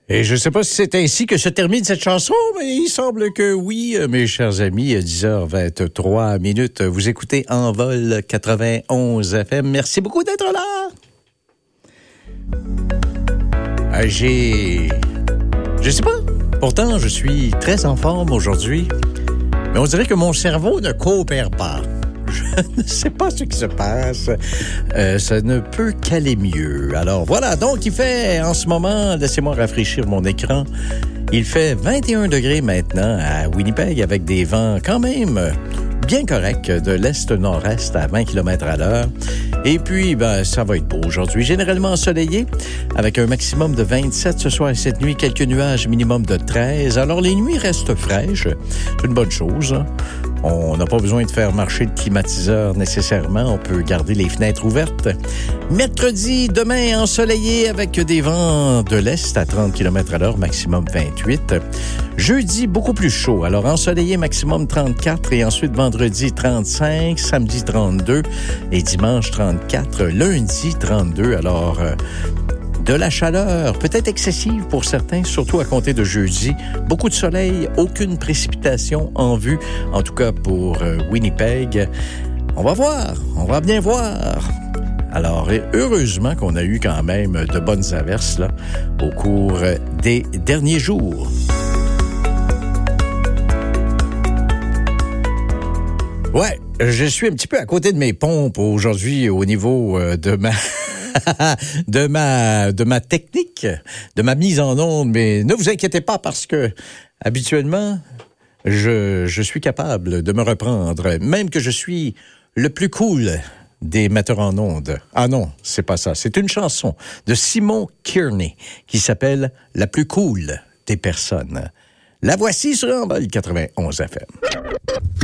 Et je ne sais pas si c'est ainsi que se termine cette chanson, mais il semble que oui, mes chers amis, 10h23 minutes. Vous écoutez Envol 91 FM. Merci beaucoup d'être là. Je sais pas. Pourtant, je suis très en forme aujourd'hui. Mais on dirait que mon cerveau ne coopère pas. Je ne sais pas ce qui se passe. Ça ne peut qu'aller mieux. Alors voilà, donc il fait en ce moment, laissez-moi rafraîchir mon écran, il fait 21 degrés maintenant à Winnipeg avec des vents quand même bien corrects de l'est-nord-est à 20 km à l'heure. Et puis, ça va être beau aujourd'hui. Généralement ensoleillé avec un maximum de 27 ce soir et cette nuit. Quelques nuages, minimum de 13. Alors, les nuits restent fraîches. C'est une bonne chose. On n'a pas besoin de faire marcher le climatiseur nécessairement. On peut garder les fenêtres ouvertes. Mercredi, demain, ensoleillé avec des vents de l'est à 30 km à l'heure, maximum 28. Jeudi, beaucoup plus chaud. Alors, ensoleillé, maximum 34. Et ensuite, vendredi, 35. Samedi, 32. Et dimanche, 34. Lundi, 32. Alors, de la chaleur, peut-être excessive pour certains, surtout à compter de jeudi. Beaucoup de soleil, aucune précipitation en vue, en tout cas pour Winnipeg. On va voir, on va bien voir. Alors, heureusement qu'on a eu quand même de bonnes averses là, au cours des derniers jours. Ouais, je suis un petit peu à côté de mes pompes aujourd'hui au niveau de ma technique, de ma mise en onde, mais ne vous inquiétez pas parce que habituellement, je suis capable de me reprendre, même que je suis le plus cool des metteurs en ondes. Ah non, c'est pas ça. C'est une chanson de Simon Kearney qui s'appelle « La plus cool des personnes ». La voici sur Envol 91 FM.